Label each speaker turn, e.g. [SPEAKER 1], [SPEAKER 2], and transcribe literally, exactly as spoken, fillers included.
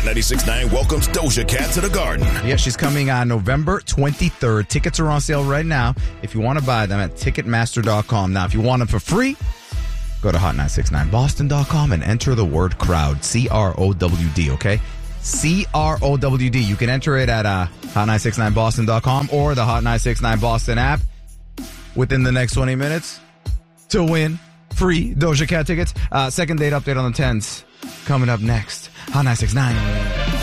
[SPEAKER 1] ninety-six point nine welcomes Doja Cat to the Garden.
[SPEAKER 2] Yeah, she's coming on November twenty-third. Tickets are on sale right now. If you want to buy them at Ticketmaster dot com. Now, if you want them for free, go to hot nine six nine boston dot com and enter the word crowd, C R O W D, okay? C R O W D. You can enter it at uh, hot nine six nine boston dot com or the Hot nine six nine Boston app within the next twenty minutes to win free Doja Cat tickets. Uh, second date update on the tens coming up next. Hot nine six nine.